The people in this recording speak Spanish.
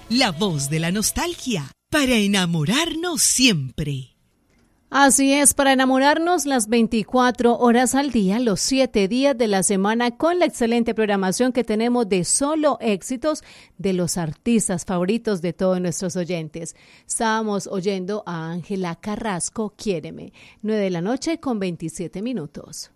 la voz de la nostalgia, para enamorarnos siempre. Así es, para enamorarnos las 24 horas al día, los 7 días de la semana, con la excelente programación que tenemos de solo éxitos de los artistas favoritos de todos nuestros oyentes. Estábamos oyendo a Ángela Carrasco, Quiéreme, 9 de la noche con 27 minutos.